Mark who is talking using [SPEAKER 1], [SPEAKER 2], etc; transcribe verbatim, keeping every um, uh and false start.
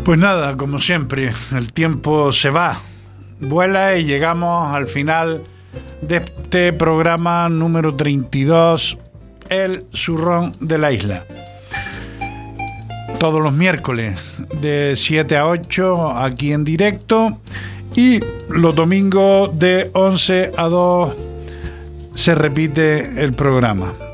[SPEAKER 1] Pues nada, como siempre, el tiempo se va, vuela y llegamos al final de este programa número treinta y dos, El Zurrón de la Isla. Todos los miércoles de siete a ocho aquí en directo y los domingos de once a dos se repite el programa.